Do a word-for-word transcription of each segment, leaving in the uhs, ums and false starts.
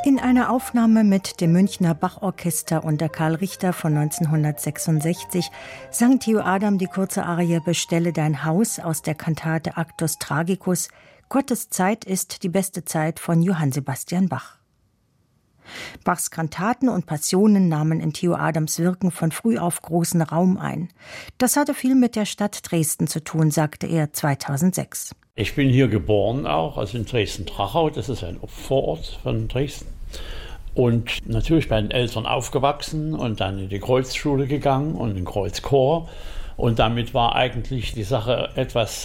In einer Aufnahme mit dem Münchner Bach-Orchester unter Karl Richter von neunzehnhundertsechsundsechzig sang Theo Adam die kurze Arie »Bestelle dein Haus« aus der Kantate Actus Tragicus. Gottes Zeit ist die beste Zeit von Johann Sebastian Bach. Bachs Kantaten und Passionen nahmen in Theo Adams Wirken von früh auf großen Raum ein. Das hatte viel mit der Stadt Dresden zu tun, sagte er zweitausendsechs. Ich bin hier geboren auch, also in Dresden-Trachau, das ist ein Vorort von Dresden. Und natürlich bei den Eltern aufgewachsen und dann in die Kreuzschule gegangen und in den Kreuzchor. Und damit war eigentlich die Sache etwas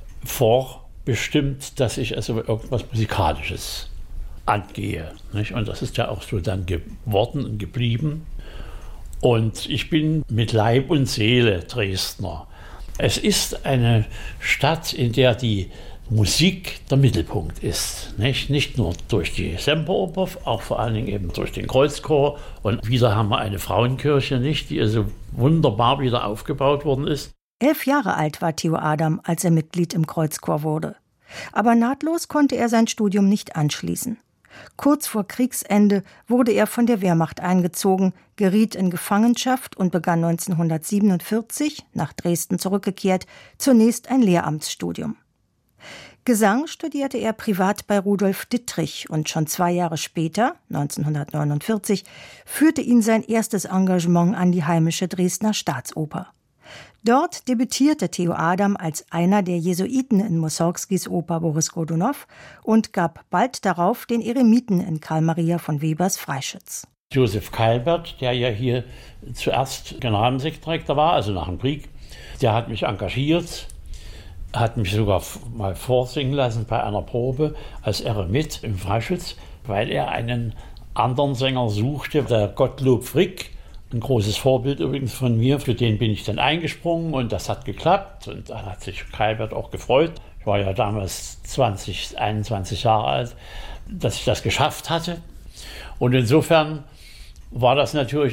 vorbestimmt, dass ich also irgendwas Musikalisches angehe. Nicht? Und das ist ja auch so dann geworden und geblieben. Und ich bin mit Leib und Seele Dresdner. Es ist eine Stadt, in der die Musik der Mittelpunkt ist. Nicht, nicht nur durch die Semperoper, auch vor allen Dingen eben durch den Kreuzchor. Und wieder haben wir eine Frauenkirche, nicht, die also wunderbar wieder aufgebaut worden ist. Elf Jahre alt war Theo Adam, als er Mitglied im Kreuzchor wurde. Aber nahtlos konnte er sein Studium nicht anschließen. Kurz vor Kriegsende wurde er von der Wehrmacht eingezogen, geriet in Gefangenschaft und begann neunzehnhundertsiebenundvierzig, nach Dresden zurückgekehrt, zunächst ein Lehramtsstudium. Gesang studierte er privat bei Rudolf Dittrich und schon zwei Jahre später, neunzehnhundertneunundvierzig, führte ihn sein erstes Engagement an die heimische Dresdner Staatsoper. Dort debütierte Theo Adam als einer der Jesuiten in Mussorgskis Oper Boris Godunow und gab bald darauf den Eremiten in Karl Maria von Webers Freischütz. Josef Kalbert, der ja hier zuerst Generalmusikdirektor war, also nach dem Krieg, der hat mich engagiert, hat mich sogar mal vorsingen lassen bei einer Probe als Eremit im Freischütz, weil er einen anderen Sänger suchte, der Gottlob Frick. Ein großes Vorbild übrigens von mir, für den bin ich dann eingesprungen und das hat geklappt und da hat sich Kalbert auch gefreut. Ich war ja damals zwanzig, einundzwanzig Jahre alt, dass ich das geschafft hatte und insofern war das natürlich